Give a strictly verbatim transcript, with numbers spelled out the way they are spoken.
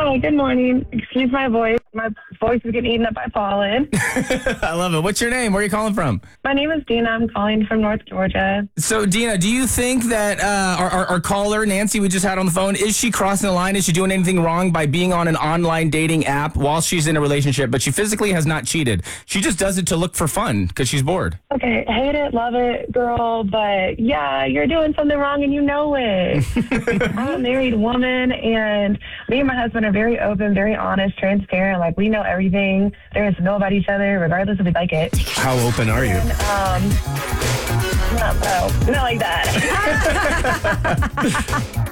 Hi, good morning. Excuse my voice. My voice is getting eaten up by pollen. I love it. What's your name? Where are you calling from? My name is Dina. I'm calling from North Georgia. So, Dina, do you think that uh, our, our, our caller, Nancy, we just had on the phone, is she crossing the line? Is she doing anything wrong by being on an online dating app while she's in a relationship, but she physically has not cheated? She just does it to look for fun because she's bored. Okay, hate it, love it, girl, but yeah, you're doing something wrong and you know it. I'm a married woman, and me and my husband are very open, very honest, transparent. Like, we know everything there is to know about each other, regardless if we like it. How open are you? And, um, not, no, not like that.